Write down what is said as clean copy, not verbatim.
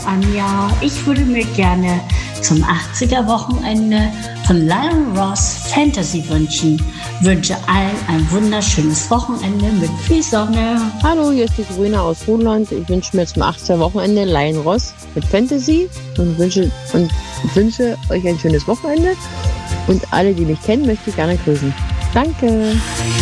Anja, ich würde mir gerne zum 80er-Wochenende von Lion Ross Fantasy wünschen. Wünsche allen ein wunderschönes Wochenende mit viel Sonne. Hallo, hier ist die Corinna aus Hohenland. Ich wünsche mir zum 80er Wochenende Lion Ross mit Fantasy und wünsche euch ein schönes Wochenende. Und alle, die mich kennen, möchte ich gerne grüßen. Danke.